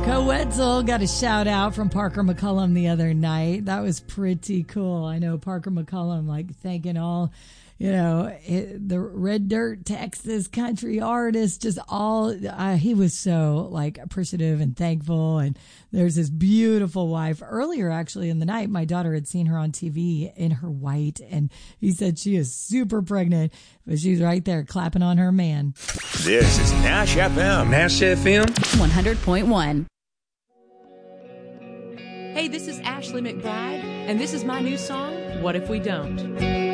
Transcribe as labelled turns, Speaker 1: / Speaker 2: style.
Speaker 1: Go Wetzel got a shout out from Parker McCullum the other night. That was pretty cool. I know Parker McCullum, like, thanking all, the Red Dirt, Texas country artists, just all, he was so, like, appreciative and thankful. And there's this beautiful wife. Earlier, actually, in the night, my daughter had seen her on TV in her white, and he said she is super pregnant, but she's right there clapping on her man.
Speaker 2: This is Nash FM.
Speaker 3: Nash FM
Speaker 4: 100.1.
Speaker 5: Hey, this is Ashley McBride, and this is my new song, What If We Don't?